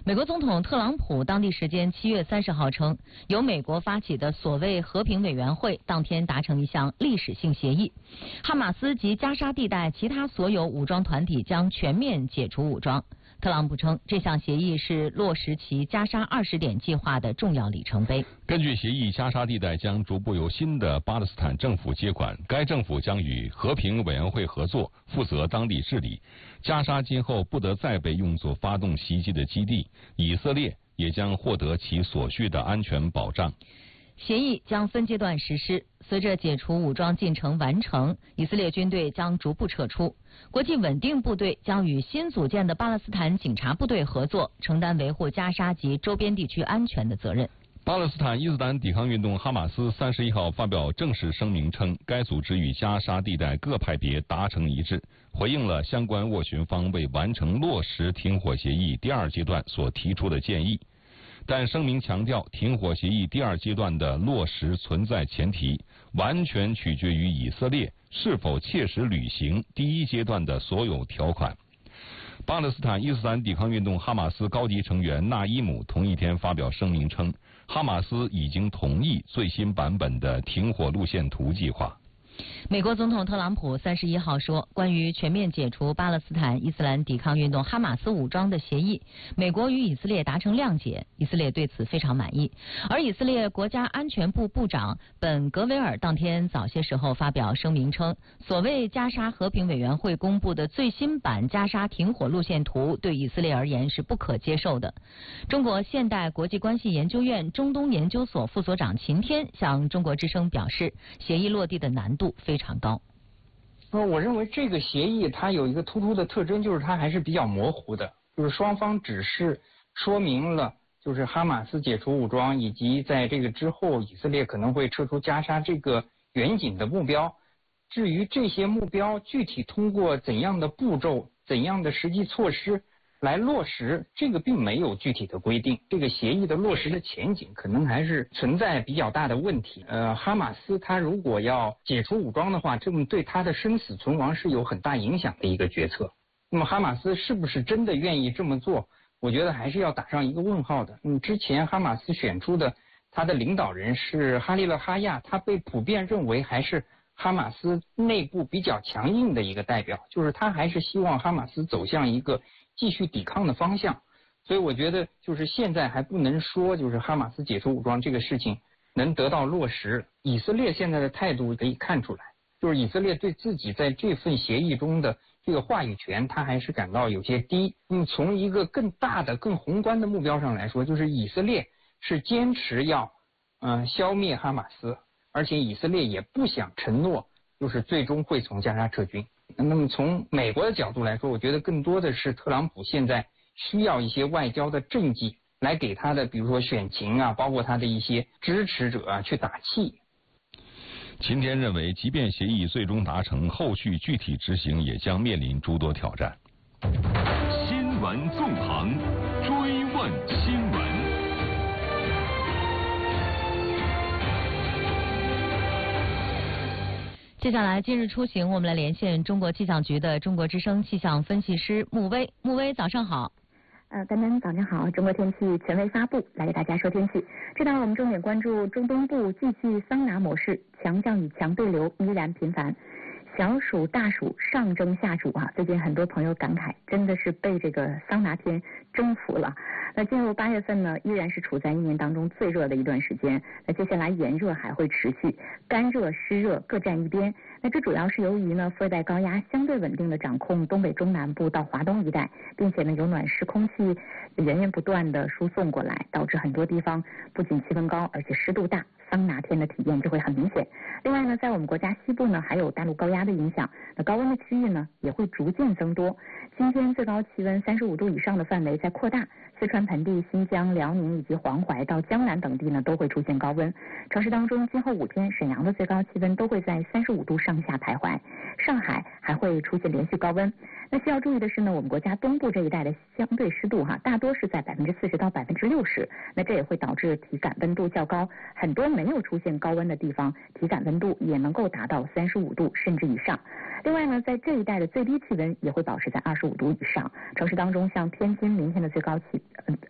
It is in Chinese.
美国总统特朗普当地时间7月30号称，由美国发起的所谓和平委员会当天达成一项历史性协议，哈马斯及加沙地带其他所有武装团体将全面解除武装。特朗普称，这项协议是落实其加沙20点计划的重要里程碑。 根据协议，加沙地带将逐步由新的巴勒斯坦政府接管，该政府将与和平委员会合作，负责当地治理。加沙今后不得再被用作发动袭击的基地，以色列也将获得其所需的安全保障。 协议将分阶段实施，随着解除武装进程完成，以色列军队将逐步撤出。国际稳定部队将与新组建的巴勒斯坦警察部队合作，承担维护加沙及周边地区安全的责任。 巴勒斯坦伊斯兰抵抗运动哈马斯31号发表正式声明称，该组织与加沙地带各派别达成一致，回应了相关斡旋方为完成落实停火协议第2阶段所提出的建议。但声明强调，停火协议第2阶段的落实存在前提，完全取决于以色列是否切实履行第1阶段的所有条款。巴勒斯坦伊斯兰抵抗运动哈马斯高级成员纳伊姆同一天发表声明称，哈马斯已经同意最新版本的停火路线图计划。 美国总统特朗普31号说，关于全面解除巴勒斯坦伊斯兰抵抗运动哈马斯武装的协议，美国与以色列达成谅解，以色列对此非常满意。而以色列国家安全部部长本格维尔当天早些时候发表声明称，所谓加沙和平委员会公布的最新版加沙停火路线图对以色列而言是不可接受的。中国现代国际关系研究院中东研究所副所长秦天向中国之声表示，协议落地的难度非常高。 我认为这个协议它有一个突出的特征，就是它还是比较模糊的，就是双方只是说明了就是哈马斯解除武装以及在这个之后以色列可能会撤出加沙这个远景的目标。至于这些目标具体通过怎样的步骤、怎样的实际措施来落实，这个并没有具体的规定。这个协议的落实的前景可能还是存在比较大的问题。哈马斯他如果要解除武装的话，这么对他的生死存亡是有很大影响的一个决策。那么哈马斯是不是真的愿意这么做？我觉得还是要打上一个问号的。之前哈马斯选出的他的领导人是哈利勒哈亚，他被普遍认为还是哈马斯内部比较强硬的一个代表，就是他还是希望哈马斯走向一个继续抵抗的方向。所以我觉得就是现在还不能说就是哈马斯解除武装这个事情能得到落实。以色列现在的态度可以看出来，就是以色列对自己在这份协议中的这个话语权他还是感到有些低。从一个更大的更宏观的目标上来说，就是以色列是坚持要消灭哈马斯，而且以色列也不想承诺就是最终会从加沙撤军。那么从美国的角度来说，我觉得更多的是特朗普现在需要一些外交的政绩来给他的比如说选情啊，包括他的一些支持者啊去打气。 秦天认为，即便协议最终达成，后续具体执行也将面临诸多挑战。 新闻纵横，追问新闻。 接下来，今日出行，我们来连线中国气象局的中国之声气象分析师穆威。穆威，早上好。 丹丹早上好，中国天气权威发布，来给大家说天气。这档我们重点关注中东部继续桑拿模式，强降雨强对流依然频繁。小暑大暑上蒸下煮啊，最近很多朋友感慨，真的是被这个桑拿天征服了。那进入8月份呢，依然是处在一年当中最热的一段时间。那接下来炎热还会持续，干热湿热各占一边。那这主要是由于呢，副热带高压相对稳定的掌控东北中南部到华东一带，并且呢有暖湿空气源源不断的输送过来，导致很多地方不仅气温高，而且湿度大，桑拿天的体验就会很明显。另外呢，在我们国家西部呢，还有大陆高压的影响，那高温的区域呢也会逐渐增多。今天最高气温35度以上的范围在扩大，四川盆地、新疆、辽宁以及黄淮到江南等地呢都会出现高温。城市当中，今后5天，沈阳的最高气温都会在35度上下徘徊，上海还会出现连续高温。那需要注意的是呢，我们国家东部这一带的相对湿度大多是在40%到60%，那这也会导致体感温度较高，很多没有出现高温的地方，体感温度也能够达到35度甚至以上。另外呢，在这一带的最低气温也会保持在25度以上。城市当中，像天津明天的最高